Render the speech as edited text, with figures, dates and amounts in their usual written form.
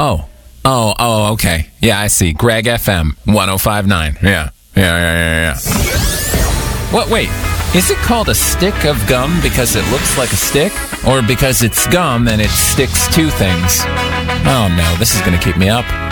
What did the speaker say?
Oh, okay. Yeah, I see. Greg FM 105.9. Yeah. What, wait. Is it called a stick of gum because it looks like a stick? Or because it's gum and it sticks to things? Oh no, this is going to keep me up.